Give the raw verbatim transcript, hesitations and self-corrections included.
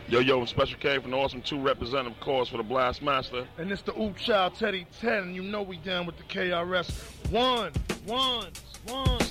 Yo, yo, Special K from the Awesome two representative, of course, for the Blastmaster. And it's the Oop Child Teddy ten. You know we down with the K R S. One, one, one.